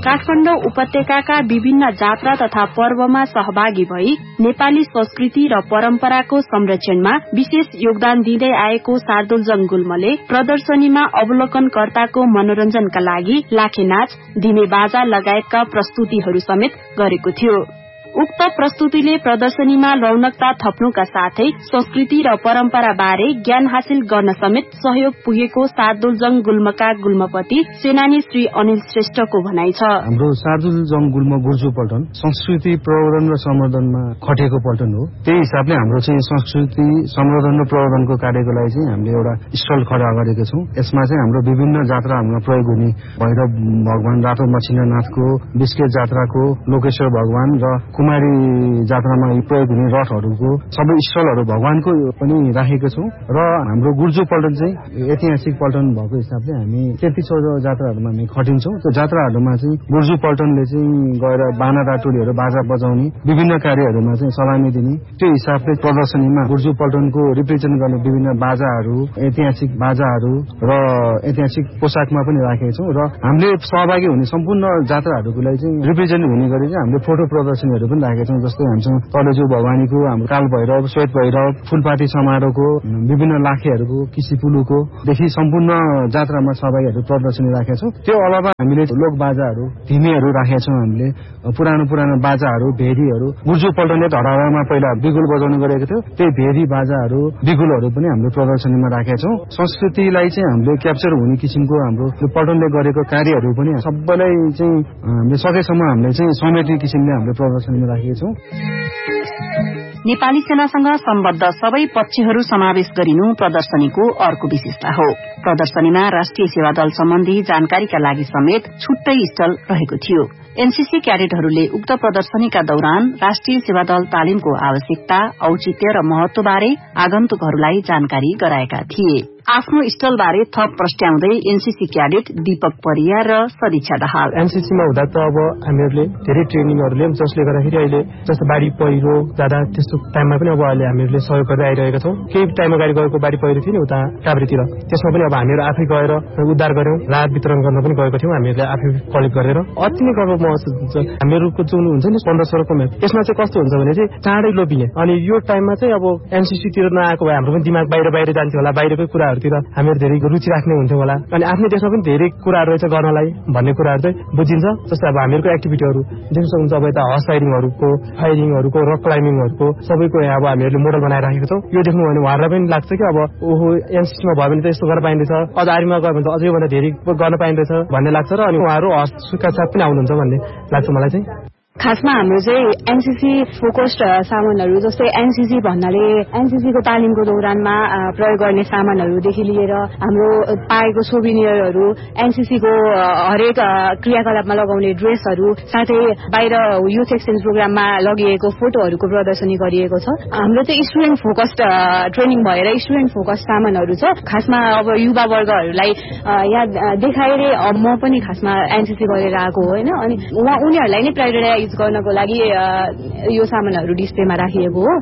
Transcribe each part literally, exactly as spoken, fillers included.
काठमाडौँ उपत्यकाका विभिन्न जात्रा तथा पर्वमा सहभागी भई नेपाली संस्कृति र परम्पराको संरक्षणमा विशेष योगदान दिँदै आएको शार्दुलजंग गुल्मले प्रदर्शनीमा अवलोकनकर्ताको मनोरञ्जनका लागि लाखे नाच, धिमे बाजा लगायतका प्रस्तुतिहरू समेत गरेको थियो। उक्त प्रस्तुतिले प्रदर्शनीमा रौनकता थप्नुका साथै संस्कृति र परम्परा बारे ज्ञान हासिल गर्न समेत सहयोग पुगेको शार्दुलजंग गुल्मका गुल्मपति सेनानी श्री अनिल श्रेष्ठको भनाइ छ। हाम्रो शार्दुलजंग गुल्म गुर्जु पल्टन संस्कृति प्रवर्धन र संवर्धनमा खटेको पल्टन हो। त्यही हिसाबले हाम्रो चाहिँ संस्कृति संवर्धन र प्रवर्धनको कार्यको लागि चाहिँ हामीले एउटा स्टल खडा गरेका छौं। यसमा चाहिँ हाम्रो विभिन्न जात्राहरूमा प्रयोग हुने भैरव भगवान रातो मछिन्द्रनाथको, बिस्केट जात्राको, लोकेश्वर भगवान र कुमारी जात्रामा प्रयोग हुने रथहरूको सबै स्थलहरू भगवानको पनि राखेका छौं र हाम्रो गुर्जु पल्टन चाहिँ ऐतिहासिक पल्टन भएको हिसाबले हामी तेत्तीसवटा जात्राहरूमा हामी खटिन्छौं। त्यो जात्राहरूमा चाहिँ गुर्जु पल्टनले चाहिँ गएर बाना टोलीहरू बाजा बजाउने, विभिन्न कार्यहरूमा चाहिँ सलामी दिने, त्यो हिसाबले प्रदर्शनीमा गुर्जु पल्टनको रिप्रेजेन्ट गर्ने विभिन्न बाजाहरू, ऐतिहासिक बाजाहरू र ऐतिहासिक पोसाकमा पनि राखेका छौं र हामीले सहभागी हुने सम्पूर्ण जात्राहरूको लागि चाहिँ रिप्रेजेन्ट हुने गरी चाहिँ हामीले फोटो प्रदर्शनीहरू पनि राखेका छौं। जस्तै हामीसँग तलेजु भवानीको, हाम्रो काल भैरव, श्वेत भैरव, फूलपाती समारोहको, विभिन्न लाखेहरूको, किसिपुलुको देखि सम्पूर्ण जात्रामा सहभागीहरू प्रदर्शनी राखेका छौं। त्यो अलावा हामीले लोक बाजाहरू, धिमेहरू राखेका छौं। हामीले पुरानो पुरानो बाजाहरू, भेरीहरू, गुर्जु पल्टनले धरावामा पहिला बिगुल बजाउने गरेको थियो, त्यही भेरी बाजाहरू, बिगुलहरू पनि हामीले प्रदर्शनीमा राखेका छौं। संस्कृतिलाई चाहिँ हामीले क्याप्चर हुने किसिमको हाम्रो पल्टनले गरेको कार्यहरू पनि सबैलाई चाहिँ हामीले सकेसम्म हामीले चाहिँ समेट्ने किसिमले हामीले प्रदर्शनीमा राखेका छौं। नेपाली सेनासँग सम्बद्ध सबै पक्षहरू समावेश गरिनु प्रदर्शनीको अर्को विशेषता हो। प्रदर्शनीमा राष्ट्रिय सेवा दल सम्बन्धी जानकारीका लागि समेत छुट्टै स्टल रहेको थियो। एनसीसी क्याडेटहरूले उक्त प्रदर्शनीका दौरान राष्ट्रिय सेवा दल तालिमको आवश्यकता, औचित्य र महत्वबारे आगन्तुकहरूलाई जानकारी गराएका थिए। आफ्नो स्टलबारे थप प्रस्ट्याउँदै एनसीसी क्याडेट दीपक परियार र सदिक्षा दाहाल, एनसीसीमा हुँदा त अब हामीहरूले धेरै ट्रेनिङहरूले जसले गर्दाखेरि अहिले जस्तो बाढी पहिरो जाँदा त्यस्तो टाइममा पनि अब अहिले हामीहरूले सहयोग गर्दै आइरहेका छौं। केही टाइम अगाडि गएको बाढी पहिरो थियो नि उता काभ्रेतिर, त्यसमा पनि अब हामीहरू आफै गएर उद्धार गर्यौं, राहत वितरण गर्न पनि गएको थियौं हामीहरूले आफै कलेक्ट गरेर। अति नै गर्व महसुस हुन्छ। हामीहरूको जुन हुन्छ नि पन्ध्र सोह्रको म्याच, यसमा चाहिँ कस्तो हुन्छ भने चाहिँ चाँडै लोभिने, अनि यो टाइममा चाहिँ अब एनसीसीतिर नआएको भए हाम्रो पनि दिमाग बाहिर बाहिर जान्थ्यो होला, बाहिरकै कुराहरूतिर हामीहरू धेरै रुचि राख्ने हुन्थ्यो होला, अनि आफ्नै देशमा पनि धेरै कुराहरू रहेछ गर्नलाई भन्ने कुराहरू चाहिँ बुझिन्छ। जस्तै अब हामीहरूको एक्टिभिटीहरू देख्न सक्नुहुन्छ, अब यता हर्स राइडिङहरूको, फायरिङहरूको, रक क्लाइम्बिङहरूको सबैको यहाँ अब हामीहरूले मोडल बनाइराखेको छौँ। यो देख्नु भने उहाँहरूलाई पनि लाग्छ कि अब ओहो एनसीसीमा भयो भने त यस्तो गर्न पाइँदैछ, अझ आर्मीमा गयो भने त अझै भन्दा धेरै गर्न पाइँदैछ भन्ने लाग्छ र अनि उहाँहरू हर्सका साथ पनि आउनुहुन्छ भन्ने लाग्छ मलाई चाहिँ। खासमा हाम्रो चाहिँ एनसीसी फोकस्ड सामानहरू, जस्तै एनसीसी भन्नाले एनसीसीको तालिमको दौरानमा प्रयोग गर्ने सामानहरूदेखि लिएर हाम्रो पाएको सोभिनियरहरू, एनसीसीको हरेक क्रियाकलापमा लगाउने ड्रेसहरू, साथै बाहिर युथ एक्सचेन्ज प्रोग्राममा लगिएको फोटोहरूको प्रदर्शनी गरिएको छ। हाम्रो चाहिँ स्टुडेन्ट फोकस्ड ट्रेनिङ भएर स्टुडेन्ट फोकस्ड सामानहरू छ। खासमा अब युवा वर्गहरूलाई यहाँ देखाएर म पनि खासमा एनसीसी गरेर आएको हो होइन, अनि उहाँ उनीहरूलाई नै प्रायोरिटाइज गर्नको लागि यो सामानहरू डिस्प्लेमा राखिएको हो।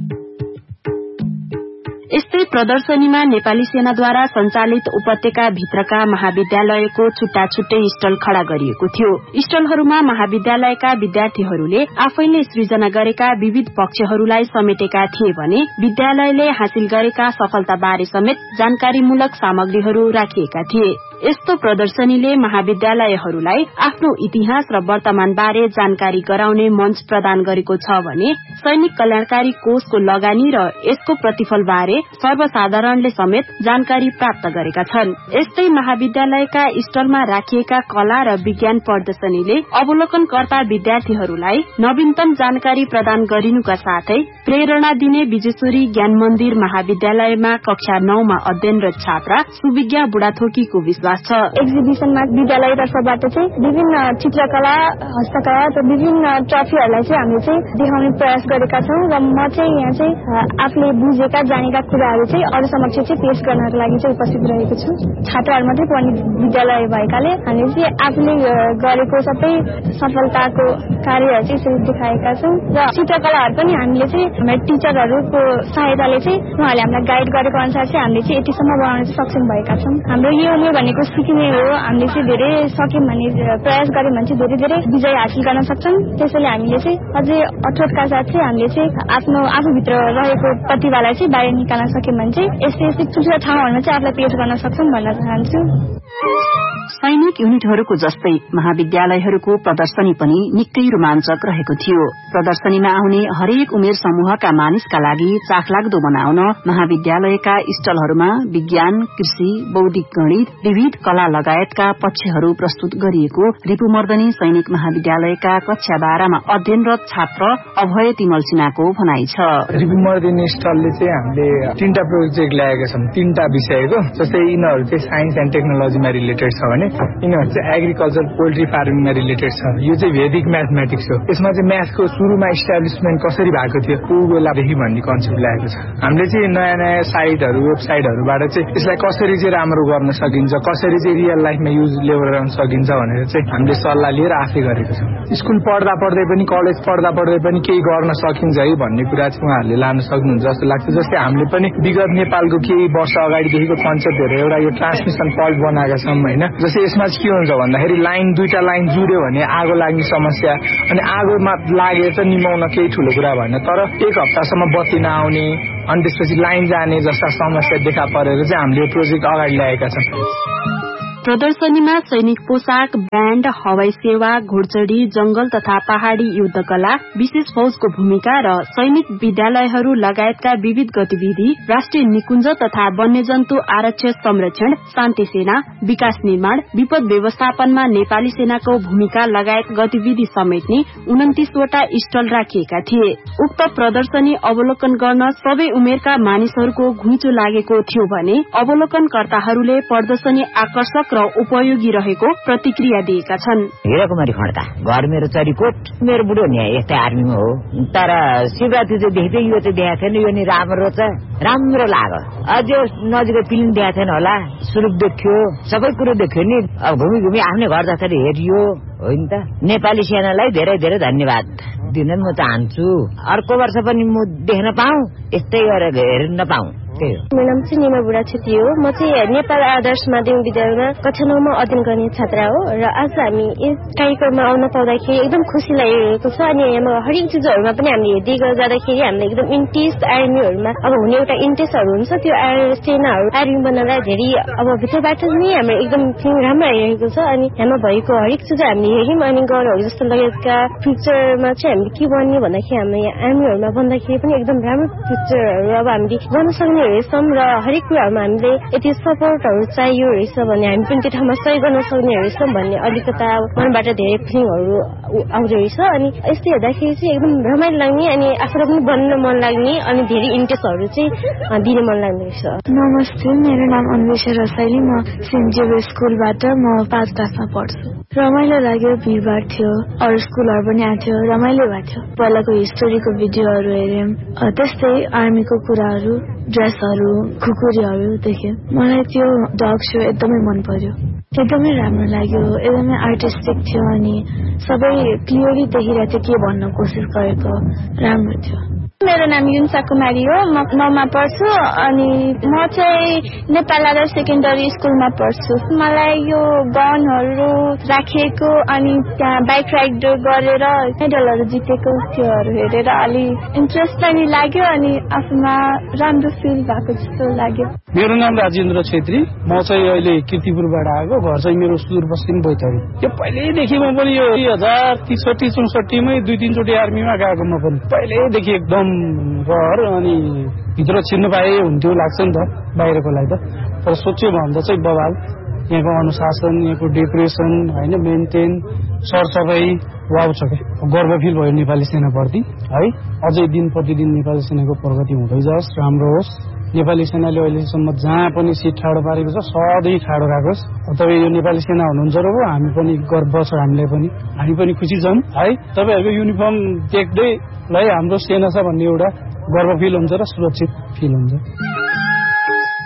यस्तै प्रदर्शनीमा नेपाली सेनाद्वारा सञ्चालित उपत्यका भित्रका महाविद्यालयको छुट्टा छुट्टै स्टल खड़ा गरिएको थियो। स्टलहरूमा महाविद्यालयका विद्यार्थीहरूले आफैले सृजना गरेका विविध पक्षहरूलाई समेटेका थिए भने विद्यालयले हासिल गरेका सफलता बारे समेत जानकारीमूलक सामग्रीहरू राखिएका थिए। यस्तो प्रदर्शनीले महाविद्यालयहरूलाई आफ्नो इतिहास र वर्तमान बारे जानकारी गराउने मञ्च प्रदान गरेको छ भने सैनिक कल्याणकारी कोषको लगानी र यसको प्रतिफल बारे सर्वसाधारणले समेत जानकारी प्राप्त गरेका छन्। यस्तै महाविद्यालयका स्टलमा राखिएका कला र विज्ञान प्रदर्शनीले अवलोकनकर्ता विद्यार्थीहरूलाई नवीनतम जानकारी प्रदान गरिनुका साथै प्रेरणा दिने विजेश्वरी ज्ञान मन्दिर महाविद्यालयमा कक्षा नौमा अध्ययनरत छात्रा सुविज्ञा बुढाथोकीको विश्वास छ। एक्जिबिसनमा विद्यालय तर्फबाट चाहिँ विभिन्न चित्रकला, हस्तकला र विभिन्न ट्रफीहरूलाई चाहिँ हामीले चाहिँ देखाउने प्रयास गरेका छौँ र म चाहिँ यहाँ चाहिँ आफूले बुझेका जानेका कुराहरू चाहिँ अरू समक्ष चाहिँ पेश गर्नको लागि चाहिँ उपस्थित रहेको छु। छात्राहरू मात्रै पढ्ने विद्यालय भएकाले हामीले चाहिँ आफूले गरेको सबै सफलताको कार्यहरू चाहिँ यसरी देखाएका छौँ र चित्रकलाहरू पनि हामीले चाहिँ हाम्रो टिचरहरूको सहायताले चाहिँ उहाँहरूले हामीलाई गाइड गरेको अनुसार चाहिँ हामीले चाहिँ यतिसम्म बनाउन सक्षम भएका छौँ। हाम्रो यो उमेर भनेको भनेको सिक्ने हो। हामीले चाहिँ धेरै सक्यौँ भने प्रयास गर्यौँ भने चाहिँ धेरै धेरै विजय हासिल गर्न सक्छौँ। त्यसैले हामीले चाहिँ अझै अठोटका साथ चाहिँ हामीले चाहिँ आफ्नो आफूभित्र रहेको प्रतिभालाई चाहिँ बाहिर निकाल्न सक्यौँ भने चाहिँ यस्तै यस्तै ठुल्ठुला ठाउँहरूमा चाहिँ आफूलाई पेश गर्न सक्छौँ भन्न चाहन्छु। सैनिक युनिटहरूको जस्तै महाविद्यालयहरूको प्रदर्शनी पनि निकै रोमाञ्चक रहेको थियो। प्रदर्शनीमा आउने हरेक उमेर समूहका मानिसका लागि चाखलाग्दो बनाउन महाविद्यालयका स्टलहरूमा विज्ञान, कृषि, बौद्धिक गणित, विविध कला लगायतका पक्षहरू प्रस्तुत गरिएको रिपुमर्दनी सैनिक महाविद्यालयका कक्षा बाह्रमा अध्ययनरत छात्र अभय तिमल सिन्हाको भनाइ छ। रिपुमर्दनी स्टलले चाहिँ हामीले तीनटा प्रोजेक्ट ल्याएका छौँ, तीनटा विषयको। जस्तै यिनीहरू चाहिँ साइन्स एन्ड टेक्नोलोजीमा रिलेटेड छ भने यिनीहरू चाहिँ एग्रिकल्चर पोल्ट्री फार्मिङमा रिलेटेड छ। यो चाहिँ भेदिक म्याथमेटिक्स हो। यसमा चाहिँ म्याथको सुरुमा इस्टाब्लिसमेन्ट कसरी भएको थियो त्यो बेलादेखि भन्ने कन्सेप्ट ल्याएको छ। हामीले चाहिँ नयाँ नयाँ साइटहरू वेबसाइटहरूबाट चाहिँ यसलाई कसरी चाहिँ राम्रो गर्न सकिन्छ, कसरी चाहिँ रियल लाइफमा युज ल्याउन सकिन्छ भनेर चाहिँ हामीले सल्लाह लिएर आफै गरेको छौँ। स्कुल पढ्दा पढ्दै पनि कलेज पढ्दा पढ्दै पनि केही गर्न सकिन्छ है भन्ने कुरा चाहिँ उहाँहरूले लान सक्नुहुन्छ जस्तो लाग्छ। जस्तै हामीले पनि विगत नेपालको केही वर्ष अगाडिदेखिको कन्सेप्टहरू एउटा यो ट्रान्समिसन फल्ट बनाएका छौँ होइन। जस्तै यसमा के हुन्छ भन्दाखेरि लाइन दुईटा लाइन जुड्यो भने आगो लाग्ने समस्या, अनि आगोमा लागेर त निमाउन केही ठुलो कुरा भएन, तर एक हप्तासम्म बत्ती नआउने अनि त्यसपछि लाइन जाने जस्ता समस्या देखा परेर चाहिँ हामीले यो प्रोजेक्ट अगाडि ल्याएका छौँ। प्रदर्शनीमा सैनिक पोशाक, ब्याण्ड, हवाई सेवा, घोडचढ़ी, जंगल तथा पहाड़ी युद्ध कला, विशेष फौजको भूमिका र सैनिक विद्यालयहरू लगायतका विविध गतिविधि, राष्ट्रिय निकुञ्ज तथा वन्यजन्तु आरक्ष संरक्षण, शान्ति सेना, विकास निर्माण, विपद व्यवस्थापनमा नेपाली सेनाको भूमिका लगायत गतिविधि समेट्ने उन्तिसवटा स्टल राखिएका थिए। उक्त प्रदर्शनी अवलोकन गर्न सबै उमेरका मानिसहरूको घुइँचो लागेको थियो भने अवलोकनकर्ताहरूले प्रदर्शनी आकर्षक र उपयोगी रहेको प्रतिक्रिया दिएका छन्। हिराकुमारी खड्का, घर मेरो चरीकोट, मेरो बुढो नि यस्तै आर्मीमा हो, तर शिवरात्री चाहिँ देख्दै यो चाहिँ देखाएको थिएन, यो नि राम्रो छ, राम्रो लाग्यो। अझ नजिकै फिल्म देखाएको थिएन होला, स्वरूप देखियो, सबै कुरो देखियो नि। अब घुमी घुमी आफ्नै घर जसरी हेरियो हो नि त। नेपाली सेनालाई धेरै धेरै धन्यवाद दिन म चाहन्छु। अर्को वर्ष पनि म देख्न पाऊँ, यस्तै गरेर हेर्न पाऊँ। मेरो नाम चाहिँ निमा बुढा छेत्री हो। म चाहिँ नेपाल आदर्श माध्यमिक विद्यालयमा कक्षा नौमा अध्ययन गर्ने छात्रा हो र आज हामी यस कार्यक्रममा आउन पाउँदाखेरि एकदम खुसी लागिरहेको छ। अनि यहाँ हरेक चिजहरूमा पनि हामीले हेर्दै जाँदाखेरि हामीलाई एकदम इन्ट्रेस्ट आर्मीहरूमा अब हुने एउटा इन्ट्रेस्टहरू हुन्छ, त्यो सेनाहरू आर्मी बन्नलाई धेरै अब भित्रबाट नै हाम्रो एकदम फिलिङ राम्रो आइरहेको छ। अनि यहाँ भएको हरेक चिज हामीले हेऱ्यौँ अनि गरौँ जस्तो लगेका फ्युचरमा चाहिँ हामीले के बन्ने भन्दाखेरि हामीले आर्मीहरूमा बन्दाखेरि पनि एकदम राम्रो फ्युचरहरू अब हामीले गर्न सक्ने रहेछौँ र हरेक कुराहरूमा हामीले यति सपोर्टहरू चाहियो रहेछ भने हामी पनि त्यो ठाउँमा सही गर्न सक्ने रहेछौँ भन्ने अलिकता मनबाट धेरै फिलिङहरू आउँदो रहेछ। अनि यस्तै हेर्दाखेरि चाहिँ एकदम रमाइलो लाग्ने अनि आफूलाई पनि बन्न मन लाग्ने अनि धेरै इन्ट्रेस्टहरू चाहिँ दिने मन लाग्ने रहेछ। नमस्ते, मेरो नाम अन्वेषा रसाइली, म सेन्ट जेभियर स्कुलबाट म पाँच क्लासमा पढ्छु। रमाइलो लाग्यो, भिडभाड थियो, अरू स्कुलहरू पनि आएको थियो, रमाइलो भएको थियो। पहिलाको हिस्टोरीको भिडियोहरू हेऱ्यौँ, त्यस्तै आर्मीको कुराहरू, ड्रेसहरू, खुकुरीहरू देख्यो। मलाई त्यो डग सो एकदमै मन पर्यो, एकदमै राम्रो लाग्यो, एकदमै आर्टिस्टिक थियो अनि सबै क्लियरली देखिरहेको थियो के भन्न कोसिस गरेको, राम्रो थियो। मेरो नाम युन्सा कुमारी हो, म नौमा पढ्छु अनि म चाहिँ नेपाल आदर्श सेकेन्डरी स्कुलमा पढ्छु। मलाई यो गनहरू राखिएको अनि त्यहाँ बाइक राइड गरेर मेडलहरू जितेको त्योहरू हेरेर अलि इन्ट्रेस्ट पनि लाग्यो अनि आफूमा राम्रो फिल भएको जस्तो लाग्यो। मेरो नाम राजेन्द्र छेत्री, म चाहिँ अहिले किर्तिपुरबाट आएको, घर चाहिँ मेरो सुदूरपश्चिम बैतडी। यो पहिल्यैदेखि म पनि यो दुई हजार त्रिसठी चौसठीमै दुई तिनचोटि आर्मीमा गएको, म पनि पहिल्यैदेखि एकदम रहर अनि भित्र छिर्नु पाए हुन्थ्यो लाग्छ नि त बाहिरकोलाई त। तर सोच्यो भन्दा चाहिँ बवाल, यहाँको अनुशासन, यहाँको डेकोरेसन होइन, मेन्टेन, सरसफाई वाउ छ क्या। गर्व फिल भयो नेपाली सेनाप्रति है। अझै दिन प्रतिदिन नेपाली सेनाको प्रगति हुँदै जाओस्, राम्रो होस्। नेपाली सेनाले अहिलेसम्म जहाँ पनि सिट ठाडो पारेको छ सधैँ ठाडो राखोस्। तपाईँ यो नेपाली सेना हुनुहुन्छ र हामी पनि गर्व छ, हामीलाई पनि, हामी पनि खुसी छौँ है। तपाईँहरूको युनिफर्म देख्दै ल हाम्रो सेना छ भन्ने एउटा गर्व फिल हुन्छ र सुरक्षित फिल हुन्छ।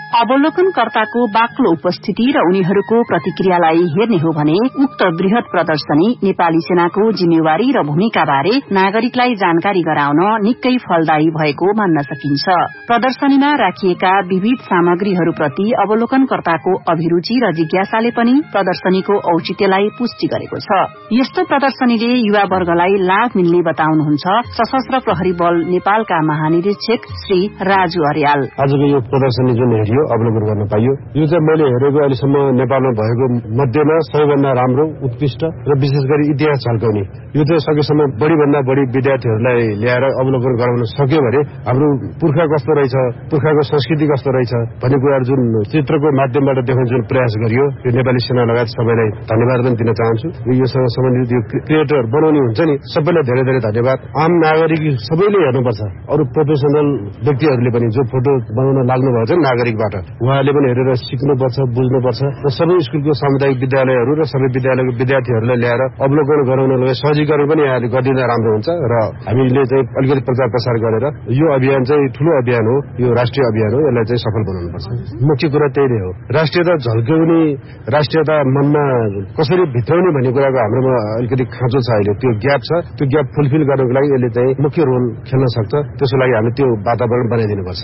अवलोकनकर्ताको बाक्लो उपस्थिति र उनीहरूको प्रतिक्रियालाई हेर्ने हो भने उक्त वृहत प्रदर्शनी नेपाली सेनाको जिम्मेवारी र भूमिकाबारे नागरिकलाई जानकारी गराउन निकै फलदायी भएको मान्न सकिन्छ। प्रदर्शनीमा राखिएका विविध सामग्रीहरूप्रति अवलोकनकर्ताको अभिरूचि र जिज्ञासाले पनि प्रदर्शनीको औचित्यलाई पुष्टि गरेको छ। यस्तो प्रदर्शनीले युवा वर्गलाई लाभ मिल्ने बताउनुहुन्छ सशस्त्र प्रहरी बल नेपालका महानिरीक्षक श्री राजु अर्याल। आजको यो प्रदर्शनी जुन हेरियो अवलोकन गर्न पाइयो, यो चाहिँ मैले हेरेको अहिलेसम्म नेपालमा भएको मध्येमा सबैभन्दा राम्रो उत्कृष्ट र विशेष गरी इतिहास झल्काउने, यो चाहिँ सकेसम्म बढी भन्दा बढी विद्यार्थीहरूलाई ल्याएर अवलोकन गराउन सक्यो भने हाम्रो पुर्खा कस्तो रहेछ, पुर्खाको संस्कृति कस्तो रहेछ भन्ने कुराहरू जुन चित्रको माध्यमबाट देखाउने जुन प्रयास गरियो, यो नेपाली सेना लगायत सबैलाई धन्यवाद पनि दिन चाहन्छु। योसँग सम्बन्धित यो क्रिएटर बनाउने हुन्छ नि, सबैलाई धेरै धेरै धन्यवाद। आम नागरिक सबैले हेर्नुपर्छ, अरू प्रोफेसनल व्यक्तिहरूले पनि जो फोटो बनाउन लाग्नु भएको छ नागरिकबाट, उहाँले पनि हेरेर सिक्नुपर्छ, बुझ्नुपर्छ र सबै स्कुलको सामुदायिक विद्यालयहरू र सबै विद्यालयको विद्यार्थीहरूलाई ल्याएर अवलोकन गराउनलाई सहजीकरण पनि यहाँले गरिदिँदा राम्रो हुन्छ र हामीले चाहिँ अलिकति प्रचार प्रसार गरेर यो अभियान चाहिँ ठूलो अभियान हो, यो राष्ट्रिय अभियान हो, यसलाई चाहिँ सफल बनाउनुपर्छ। मुख्य कुरा त्यही नै हो, राष्ट्रियता झल्काउने, राष्ट्रियता मनमा कसरी भित्राउने भन्ने कुराको हाम्रोमा अलिकति खाँचो छ अहिले, त्यो ग्याप छ। त्यो ग्याप फुलफिल गर्नको लागि यसले चाहिँ मुख्य रोल खेल्न सक्छ, त्यसको लागि हामीले त्यो वातावरण बनाइदिनुपर्छ।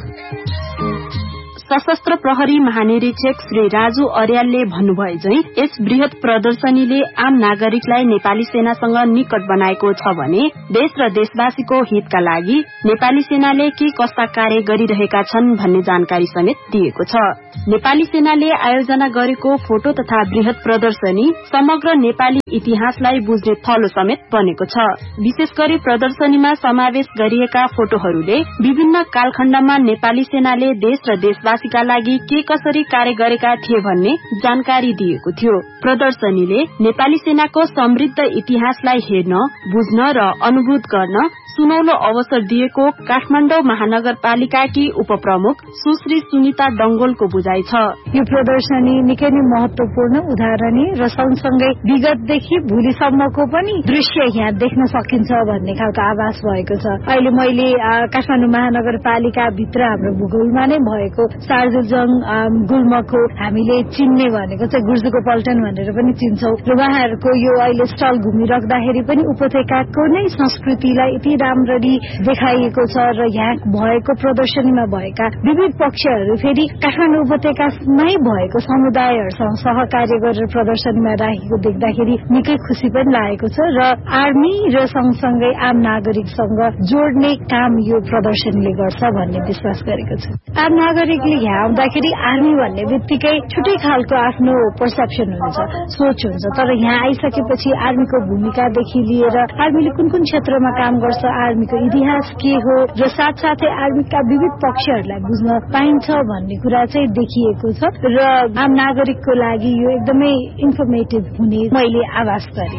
सशस्त्र प्रहरी महानिरीक्षक श्री राजु अर्यालले भन्नुभए झै यस वृहत प्रदर्शनीले आम नागरिकलाई नेपाली सेनासँग निकट बनाएको छ भने देश र देशवासीको हितका लागि नेपाली सेनाले के कस्ता कार्य गरिरहेका छन् भन्ने जानकारी समेत दिएको छ। नेपाली सेनाले आयोजना गरेको फोटो तथा वृहत प्रदर्शनी समग्र नेपाली इतिहासलाई बुझ्ने थलो समेत बनेको छ। विशेष गरी प्रदर्शनीमा समावेश गरिएका फोटोहरूले विभिन्न कालखण्डमा नेपाली सेनाले देश र देशवासीका लागि के कसरी कार्य गरेका थिए भन्ने जानकारी दिएको थियो। प्रदर्शनीले नेपाली सेनाको समृद्ध इतिहासलाई हेर्न, बुझ्न र अनुभूत गर्न सुनौलो अवसर दिएको काठमाडौँ महानगरपालिकाकी उपप्रमुख सुश्री सुनिता डंगोलको बुझाइ छ। यो प्रदर्शनी निकै नै महत्वपूर्ण, उदाहरणीय र सँगसँगै विगतदेखि भोलिसम्मको पनि दृश्य यहाँ देख्न सकिन्छ भन्ने खालको आभास भएको छ। अहिले मैले काठमाडौँ महानगरपालिका भित्र हाम्रो भूगोलमा नै भएको सार्जुजङ गुल्मको हामीले चिन्ने भनेको चाहिँ गुर्जुको पल्टन भनेर पनि चिन्छौं र उहाँहरूको यो अहिले स्टल घुमिराख्दाखेरि पनि उपत्यकाको नै संस्कृतिलाई यति राम्ररी देखाइएको छ र यहाँ भएको प्रदर्शनीमा भएका विविध पक्षहरू फेरि काठमाडौँ उपत्यकामै भएको समुदायहरूसँग सहकार्य गरेर प्रदर्शनीमा राखेको देख्दाखेरि निकै खुसी पनि लागेको छ र आर्मी र सँगसँगै आम नागरिकसँग जोड्ने काम यो प्रदर्शनीले गर्छ भन्ने विश्वास गरेको छ। आम नागरिकले यहाँ आउँदाखेरि आर्मी भन्ने बित्तिकै छुट्टै खालको आफ्नो पर्सेप्सन हुन्छ, सोच हुन्छ, तर यहाँ आइसकेपछि आर्मीको भूमिकादेखि लिएर आर्मीले कुन कुन क्षेत्रमा काम गर्छ, आर्मीको इतिहास के हो र साथसाथै आर्मीका विविध पक्षहरूलाई बुझ्न पाइन्छ भन्ने कुरा चाहिँ देखिएको छ र आम नागरिकको लागि यो एकदमै इन्फर्मेटिभ हुने मैले आभास गरेँ।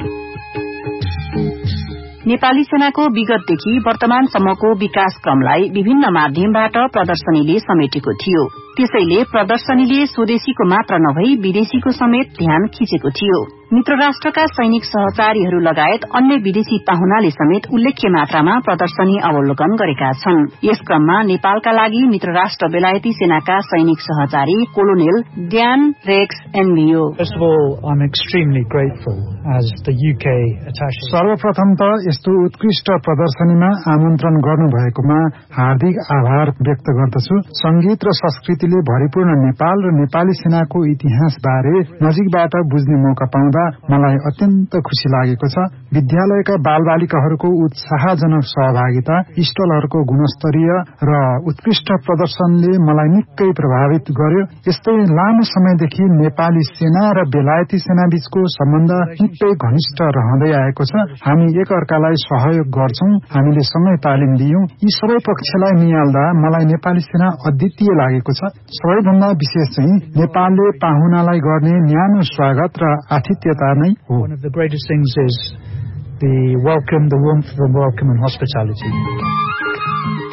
नेपाली सेनाको विगतदेखि वर्तमानसम्मको विकास क्रमलाई विभिन्न माध्यमबाट प्रदर्शनीले समेटेको थियो। त्यसैले प्रदर्शनीले स्वदेशीको मात्र नभई विदेशीको समेत ध्यान खिचेको थियो। मित्र राष्ट्रका सैनिक सहचारीहरू लगायत अन्य विदेशी पाहुनाले समेत उल्लेख्य मात्रामा प्रदर्शनी अवलोकन गरेका छन्। यस क्रममा नेपालका लागि मित्र राष्ट्र बेलायती सेनाका सैनिक सहचारी कोलोनेल ड्यान रेक्स एनभिओ। सर्वप्रथम त यस्तो उत्कृष्ट प्रदर्शनीमा आमन्त्रण गर्नुभएकोमा हार्दिक आभार व्यक्त गर्दछु। संगीत र संस्कृतिले भरिपूर्ण नेपाल र नेपाली सेनाको इतिहास बारे नजिकबाट बुझ्ने मौका पाउँदा मलाई अत्यन्त खुशी लागेको छ। विद्यालयका बालबालिकाहरूको उत्साहजनक सहभागिता, स्टलहरूको गुणस्तरीय र उत्कृष्ट प्रदर्शनले मलाई निकै प्रभावित गर्यो। यस्तै लामो समयदेखि नेपाली सेना र बेलायती सेना बीचको सम्बन्ध निकै घनिष्ठ रहँदै आएको छ। हामी एक अर्कालाई सहयोग गर्छौं, हामीले सँगै तालिम दियौं। यी सबै पक्षलाई नियाल्दा मलाई नेपाली सेना अद्वितीय लागेको छ। सबैभन्दा विशेष चाहिँ नेपालले पाहुनालाई गर्ने न्यानो स्वागत र आतिथ्यता नै हो। One of the greatest things is the welcome, the warmth, the welcome and hospitality.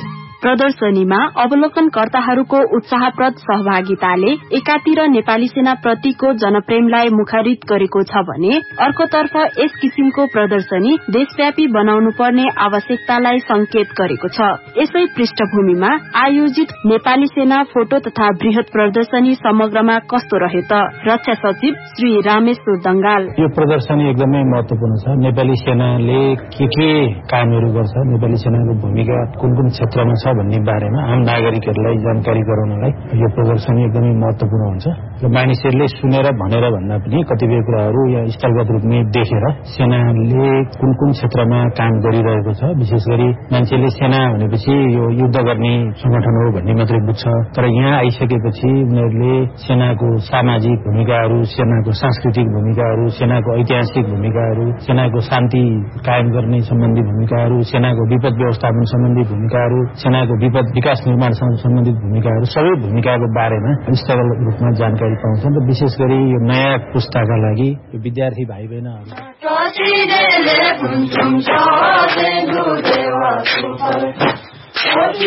प्रदर्शनीमा अवलोकनकर्ताहरूको उत्साहप्रद सहभागिताले एकातिर नेपाली सेना प्रतिको जनप्रेमलाई मुखरित गरेको छ भने अर्कोतर्फ यस किसिमको प्रदर्शनी देशव्यापी बनाउनु पर्ने आवश्यकतालाई संकेत गरेको छ। यसै पृष्ठभूमिमा आयोजित नेपाली सेना फोटो तथा बृहत प्रदर्शनी समग्रमा कस्तो रह्यो त? रक्षा सचिव श्री रामेश्वर दंगाल। यो प्रदर्शनी एकदमै महत्वपूर्ण छ। नेपाली सेनाले के के कामहरू गर्छ, नेपाली सेनाको भूमिका कुन कुन क्षेत्रमा छ भन्ने बारेमा आम नागरिकहरूलाई जानकारी गराउनलाई यो प्रदर्शनी एकदमै महत्वपूर्ण हुन्छ। र मानिसहरूले सुनेर भनेर भन्दा पनि कतिपय कुराहरू यहाँ स्थलगत रूपमा देखेर सेनाले कुन कुन क्षेत्रमा काम गरिरहेको छ, विशेष गरी मान्छेले सेना भनेपछि यो युद्ध गर्ने संगठन हो भन्ने मात्रै बुझ्छ। तर यहाँ आइसकेपछि उनीहरूले सेनाको सामाजिक भूमिकाहरू, सेनाको सांस्कृतिक भूमिकाहरू, सेनाको ऐतिहासिक भूमिकाहरू, सेनाको शान्ति कायम गर्ने सम्बन्धी भूमिकाहरू, सेनाको विपद व्यवस्थापन सम्बन्धी भूमिकाहरू, सेनाको विपद विकास निर्माणसँग सम्बन्धित भूमिकाहरू, सबै भूमिकाको बारेमा स्थलगत रूपमा जानकारी पाउँछन्। र विशेष गरी यो नयाँ पुस्ताका लागि यो विद्यार्थी भाइ बहिनीहरू